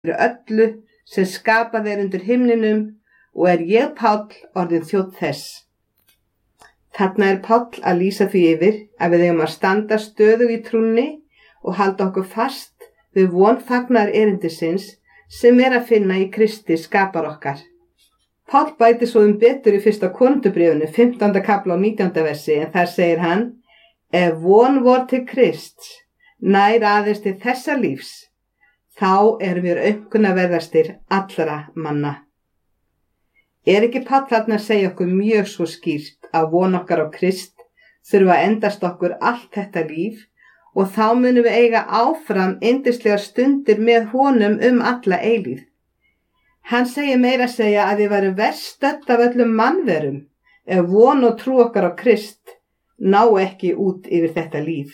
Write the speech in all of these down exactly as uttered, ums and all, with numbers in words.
fyrir öllu sem skapað er undir himninum og er ég Páll orðinn þjónn þess. Þarna er Páll að lýsa því yfir að við eigum að standa stöðug í trúnni og halda okkur fast við von fagnaðar erindisins sem er að finna í Kristi skapar okkar. Páll bætir svo um betur í fyrsta Korinthubréfinu, fimmtánda kafla og nítjánda versi, en þar segir hann: Ef von vor til Krists nær aðeins til þessa lífs, þá erum við aumkunarverðastir allra manna. Er ekki Páll þarna að segja okkur mjög svo skýrt að von okkar á Krist þurfa að endast okkur allt þetta líf og þá munum við eiga áfram yndislegar stundir með honum um alla eilífð. Hann segir meira að segja að við værum verst stödd af öllum mannverum ef von og trú okkar á Krist ná ekki út yfir þetta líf.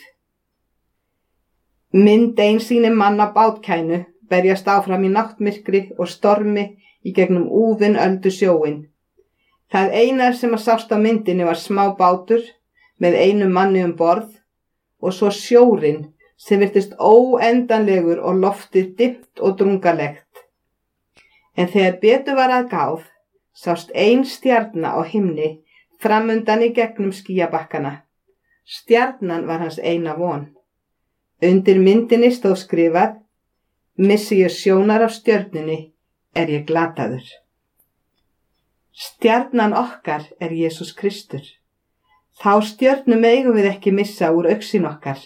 Mynd einsýni manna bátkænu berjast áfram í náttmyrkri og stormi í gegnum úfinn öldu sjóin. Það eina sem að sást á myndinni var smá bátur með einum manni um borð og svo sjórinn sem virtist óendanlegur og loftið dimmt og drungalegt. En þegar betur var að gáð, sást ein stjarna á himni framundan í gegnum skýjabakkana. Stjarnan var hans eina von. Undir myndinni stóð skrifað: Missi ég sjónar af stjörnunni, er ég glataður. Stjarnan okkar er Jesús Kristur. Þá stjörnu megum við ekki missa úr augsýn okkar.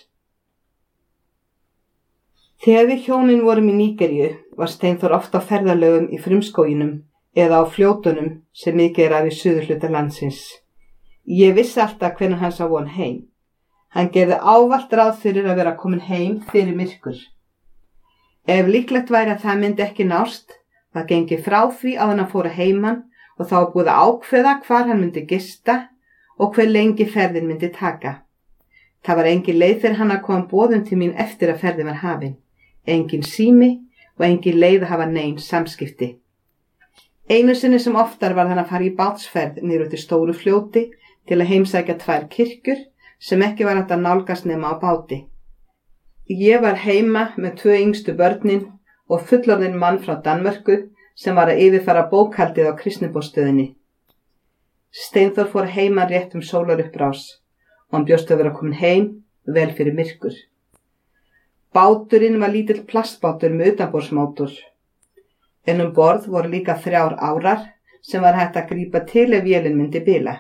Þegar við hjónin vorum í Nígeríu var Steinþór oft á ferðalögum í frumskóginum eða á fljótunum sem mikið er af í suðurhluta landsins. Ég vissi alltaf hvenær hann sá von heim. Hann gerði ávallt ráð fyrir að vera komin heim fyrir myrkur. Ef líklegt væri að það myndi ekki nást, það gengi frá því að hann fór að heiman og þá búið að ákveða hvar hann myndi gista og hver lengi ferðin myndi taka. Það var engin leið fyrir hann að koma boðum til mín eftir að ferðin var hafin. Engin sími og engin leið að hafa nein samskipti. Einu sinni sem oftar var hann að fara í bátsferð niður út í stóru fljóti til að heimsækja tvær kirkjur sem ekki var hægt að nálgast nema á báti. Ég var heima með tvö yngstu börnin og fullorðinn mann frá Danmörku sem var að yfirfara bókhaldið á kristnibóstöðinni. Steinþór fór heima rétt um sólarupprás og hann bjóst að vera komin heim vel fyrir myrkur. Báturinn var lítill plastbátur með utanborðsmótor. En um borð voru líka þrjár árar sem var hægt að grípa til ef vélin myndi bila.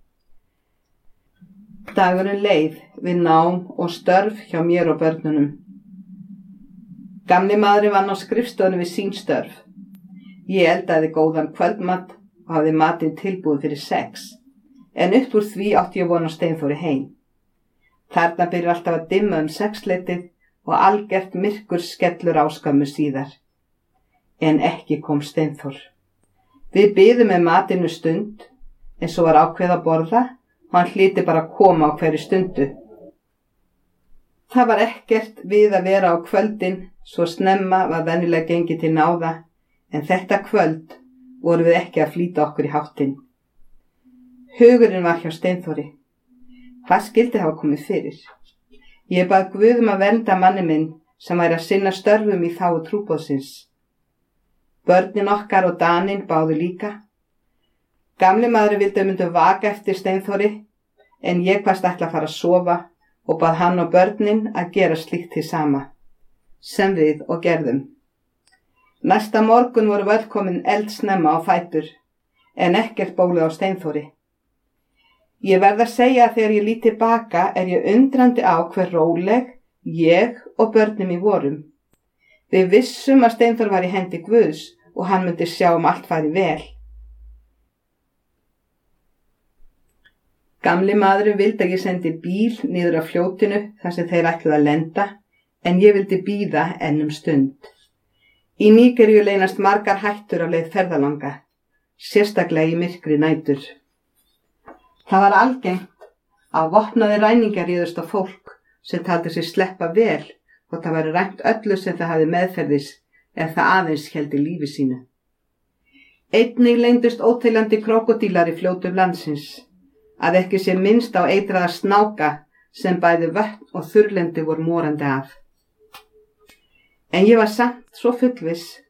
Dagurinn leið við nám og störf hjá mér og börnunum. Gamli maðurinn vann á skrifstofunni við sín störf. Ég eldaði góðan kvöldmat og hafði matinn tilbúið fyrir sex, en upp úr því átti ég von á Steinþóri heim. Þarna byrjar alltaf að dimma um sexleitið og algert myrkur skellur á skömmu síðar. En ekki kom Steinþór. Við biðum með matinu stund, en svo var ákveð að borða og hann hlyti bara að koma á hverju stundu. Það var ekkert við að vera á kvöldin, svo snemma var venjulega gengið til náða, en þetta kvöld vorum við ekki að flýta okkur í háttinn. Hugurinn var hjá Steinþóri. Hvað skyldi hafa komið fyrir? Ég bað Guð um að vernda manni minn sem væri að sinna störfum í þágu trúboðsins. Börnin okkar og Daninn báðu líka. Gamli maðurinn vildi að myndu vaka eftir Steinþóri, en ég kvaðst ætla að fara að sofa og bað hann og börnin að gera slíkt hið sama, sem við og gerðum. Næsta morgun voru öll komin eldsnemma á fætur, en ekkert bólið á Steinþóri. Ég verð að segja að þegar ég lít tilbaka er ég undrandi á hver róleg ég og börnin mín vorum. Við vissum að Steinþór var í hendi Guðs og hann myndi sjá um allt færi vel. Gamli maðurinn vildi að ég sendi bíl niður á fljótinu þar sem þeir ætluðu að lenda, en ég vildi bíða enn um stund. Í Nígeríu leynast margar hættur á leið ferðalanga, sérstaklega í myrkri nætur. Það var algengt að vopnaðir ræningjar réðust á fólk sem taldi sig sleppa vel og það væri rænt öllu sem það hafði meðferðis ef það aðeins héldi lífi sínu. Einnig leyndust óteljandi krókódílar í fljótum landsins, að ekki sé minnst á eitraða snáka sem bæði vötn og þurrlendi voru morandi af. En ég var samt svo fullviss